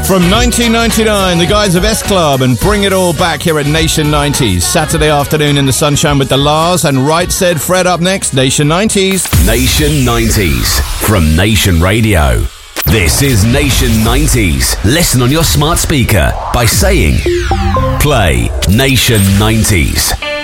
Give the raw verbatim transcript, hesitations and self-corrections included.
From nineteen ninety-nine, the guys of S Club and Bring It All Back here at Nation nineties. Saturday afternoon in the sunshine with the Lars and Right Said Fred up next. Nation nineties. Nation nineties from Nation Radio. This is Nation nineties. Listen on your smart speaker by saying, play Nation nineties.